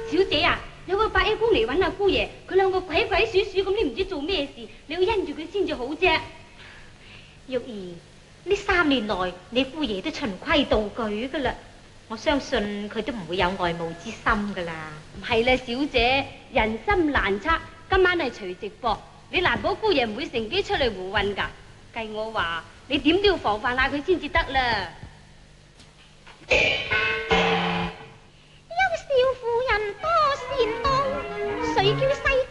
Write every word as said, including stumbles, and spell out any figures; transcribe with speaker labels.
Speaker 1: 小姐啊，有個白衣公嚟揾阿姑爺，佢兩個鬼鬼祟祟咁，你唔知做咩事，你要因住佢先至好啫。
Speaker 2: 玉兒，呢三年來你姑爺都循規蹈矩噶啦，我相信佢都唔會有愛慕之心噶啦。
Speaker 1: 唔係啦，小姐，人心難測，今晚係除夕噃，你難保姑爺唔會乘機出嚟胡混噶。計我話，你點都要防範下佢先至得啦。
Speaker 2: 休笑婦人多善妒，誰叫世